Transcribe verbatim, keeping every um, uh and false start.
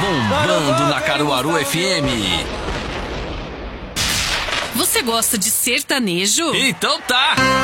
bombando na Caruaru F M. Você gosta de sertanejo? Então tá!